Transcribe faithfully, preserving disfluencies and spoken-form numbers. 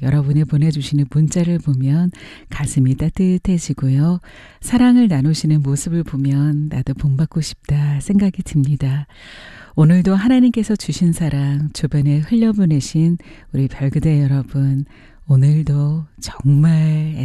여러분이 보내주시는 문자를 보면 가슴이 따뜻해지고요. 사랑을 나누시는 모습을 보면 나도 본받고 싶다 생각이 듭니다. 오늘도 하나님께서 주신 사랑 주변에 흘려보내신 우리 별그대 여러분, 오늘도 정말